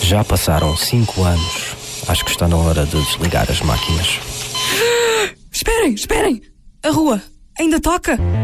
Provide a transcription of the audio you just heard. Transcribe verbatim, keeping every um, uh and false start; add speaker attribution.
Speaker 1: Já passaram cinco anos. Acho que está na hora de desligar as máquinas.
Speaker 2: Esperem, esperem! A rua ainda toca?